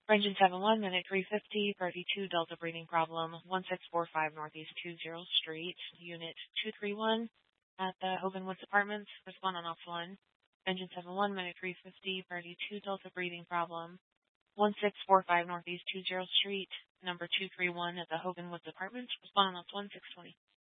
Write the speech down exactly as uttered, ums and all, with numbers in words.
Engine seven one, minute three fifty, Birdie two, Delta breathing problem, one six four five Northeast two zero Street, Unit two three one at the Hoganwoods Apartments. Respond on off one. Engine seven one, minute three fifty, Birdie two, Delta breathing problem, one six four five Northeast two zero Street, number two three one at the Hoganwoods Apartments. Respond on off one six twenty.